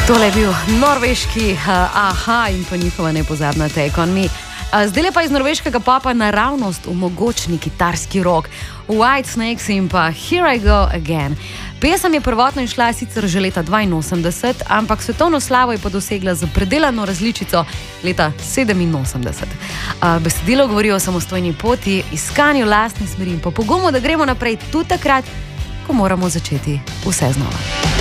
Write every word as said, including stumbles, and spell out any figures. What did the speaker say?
Tole je bil norveški uh, Aha in pa njihova nepozabna Take on Me. Uh, zdaj pa iz norveškega popa naravnost v mogočni kitarski rock, White Snakes in pa Here I Go Again. Pesem je prvotno išla sicer že leta dvainosemdeset, ampak svetovno slavo je pa dosegla z predelano različico leta sedeminosemdeset. Uh, besedilo govori o samostojni poti, iskanju lastne smeri in pa pogumu, da gremo naprej tudi takrat, ko moramo začeti vse znova.